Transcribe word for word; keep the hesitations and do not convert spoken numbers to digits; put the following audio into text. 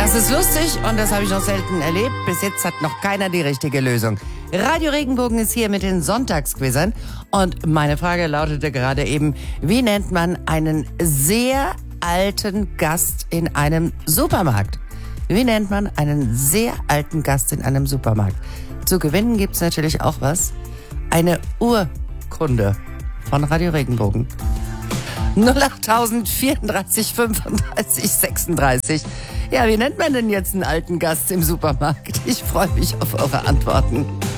Das ist lustig und das habe ich noch selten erlebt. Bis jetzt hat noch keiner die richtige Lösung. Radio Regenbogen ist hier mit den Sonntagsquizern und meine Frage lautete gerade eben, wie nennt man einen sehr alten Gast in einem Supermarkt? Wie nennt man einen sehr alten Gast in einem Supermarkt? Zu gewinnen gibt's natürlich auch was. Eine Urkunde von Radio Regenbogen. null acht vierunddreißig fünfunddreißig sechsunddreißig. Ja, wie nennt man denn jetzt einen alten Gast im Supermarkt? Ich freue mich auf eure Antworten.